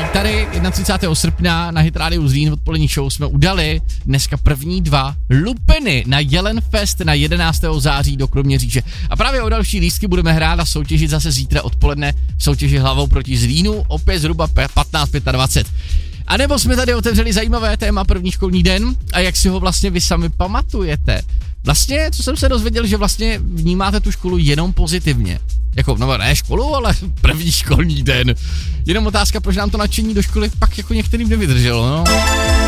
tady 31. srpna na Hit Radio Zlín odpolední show jsme udali dneska první 2 lupeny na Jelen Fest na 11. září do Kroměříže. A právě o další lístky budeme hrát a soutěžit zase zítra odpoledne v soutěži Hlavou proti Zlínu, opět zhruba 15:25. A nebo jsme tady otevřeli zajímavé téma první školní den a jak si ho vlastně vy sami pamatujete. Vlastně, co jsem se dozvěděl, že vlastně vnímáte tu školu jenom pozitivně. Jako, no ne školu, ale první školní den. Jenom otázka, proč nám to nadšení do školy pak jako některým nevydrželo, no.